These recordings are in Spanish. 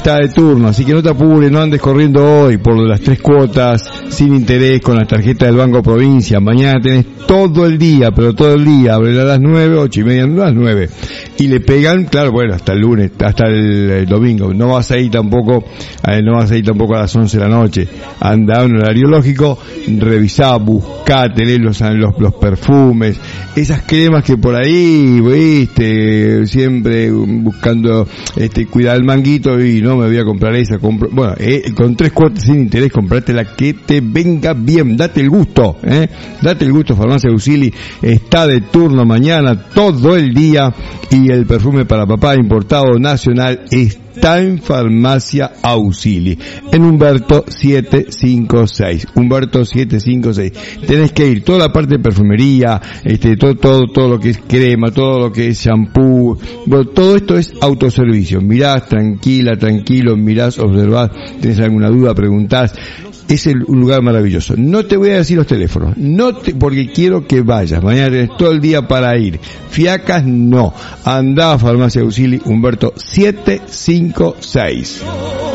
está de turno, así que no te apures, no andes corriendo hoy por las 3 cuotas sin interés con la tarjeta del Banco Provincia. Mañana tenés todo el día, pero todo el día, abre a las 9, 8:30, no a las 9. Y le pegan, claro, bueno, hasta el lunes, hasta el domingo. No vas a ir tampoco a las 11 de la noche. Anda a un horario lógico, revisá, buscá, tenés los perfumes, esas cremas que por ahí, viste, siempre buscando, cuidar el manguito y no me voy a comprar esa, bueno, con 3 cuotas sin interés, comprate la que te venga bien, date el gusto, Farmacia Ausili está de turno mañana todo el día y el perfume para papá importado nacional está en Farmacia Ausili, en Humberto 756. Tenés que ir, toda la parte de perfumería, todo lo que es crema, todo lo que es shampoo, bueno, todo esto es autoservicio. Mirás tranquilo, mirás, observás, tenés alguna duda, preguntás. Es un lugar maravilloso. No te voy a decir los teléfonos, porque quiero que vayas. Mañana tenés todo el día para ir. Fiacas no. Andá a Farmacia Ausili, Humberto 756.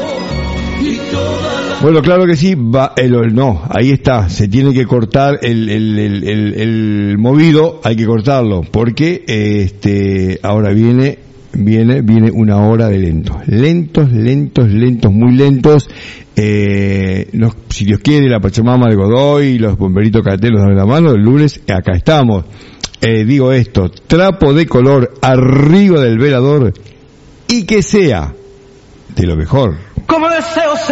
Bueno, claro que sí, ahí está, se tiene que cortar el movido, hay que cortarlo, porque ahora viene una hora de lentos, muy lentos. Si Dios quiere, la Pachamama de Godoy, los bomberitos Catelos dan la mano, el lunes acá estamos. Digo esto, trapo de color arriba del velador y que sea de lo mejor. Como deseo ser